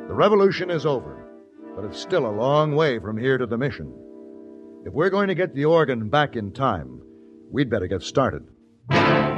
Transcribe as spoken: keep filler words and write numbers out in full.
The revolution is over, but it's still a long way from here to the mission. If we're going to get the organ back in time, we'd better get started.